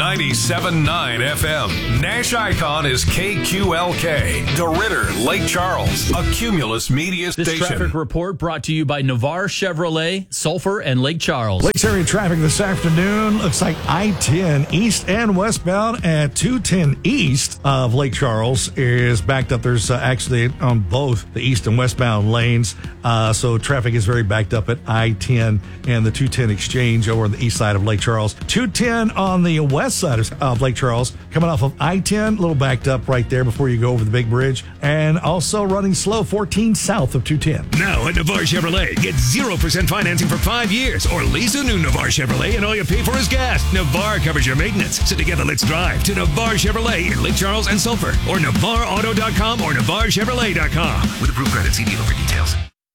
97.9 FM. Nash Icon is KQLK. DeRidder, Lake Charles, a Cumulus media This station. traffic report brought to you by Navarre Chevrolet, Sulphur, and Lake Charles. Lakes area traffic this afternoon looks like I-10 east and westbound at 210 east of Lake Charles is backed up. There's actually on both the east and westbound lanes. So traffic is very backed up at I-10 and the 210 exchange over on the east side of Lake Charles. 210 on the west side of Lake Charles, coming off of I-10, a little backed up right there before you go over the big bridge. And also running slow 14 south of 210. Now at Navarre Chevrolet, get 0% financing for 5 years or lease a new Navarre Chevrolet and all you pay for is gas. Navarre covers your maintenance. So together, let's drive to Navarre Chevrolet in Lake Charles and Sulphur or NavarreAuto.com or NavarreChevrolet.com. With approved credit, see dealer for details.